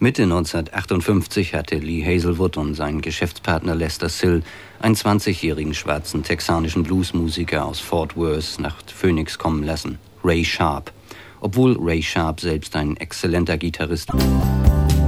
Mitte 1958 hatte Lee Hazlewood und sein Geschäftspartner Lester Sill einen 20-jährigen schwarzen texanischen Bluesmusiker aus Fort Worth nach Phoenix kommen lassen, Ray Sharp, obwohl Ray Sharp selbst ein exzellenter Gitarrist war.